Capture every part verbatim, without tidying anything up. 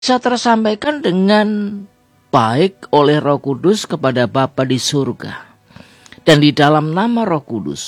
bisa tersampaikan dengan baik oleh Roh Kudus kepada Bapa di surga dan di dalam nama Roh Kudus,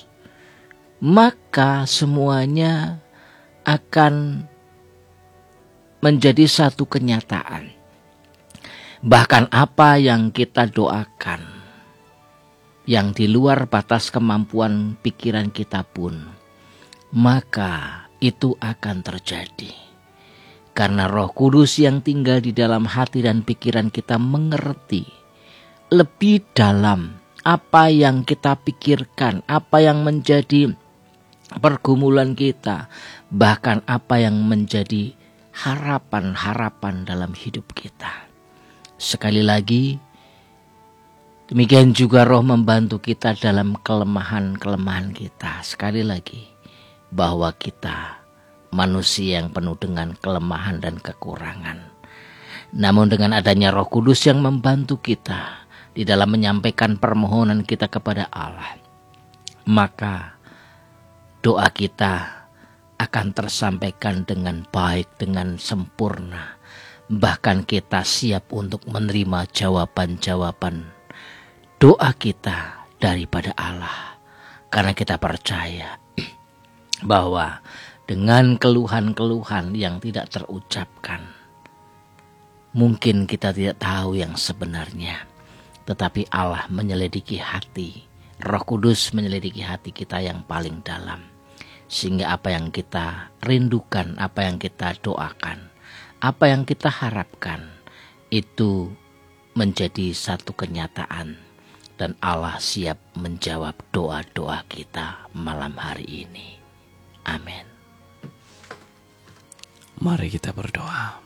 maka semuanya akan menjadi satu kenyataan. Bahkan apa yang kita doakan, yang di luar batas kemampuan pikiran kita pun, maka itu akan terjadi. Karena Roh Kudus yang tinggal di dalam hati dan pikiran kita mengerti lebih dalam apa yang kita pikirkan, apa yang menjadi pergumulan kita, bahkan apa yang menjadi harapan-harapan dalam hidup kita. Sekali lagi, demikian juga Roh membantu kita dalam kelemahan-kelemahan kita. Sekali lagi, bahwa kita manusia yang penuh dengan kelemahan dan kekurangan. Namun dengan adanya Roh Kudus yang membantu kita di dalam menyampaikan permohonan kita kepada Allah, maka doa kita akan tersampaikan dengan baik, dengan sempurna. Bahkan kita siap untuk menerima jawaban-jawaban doa kita daripada Allah. Karena kita percaya bahwa dengan keluhan-keluhan yang tidak terucapkan, mungkin kita tidak tahu yang sebenarnya, tetapi Allah menyelidiki hati, Roh Kudus menyelidiki hati kita yang paling dalam, sehingga apa yang kita rindukan, apa yang kita doakan, apa yang kita harapkan, itu menjadi satu kenyataan, dan Allah siap menjawab doa-doa kita malam hari ini. Amin. Mari kita berdoa.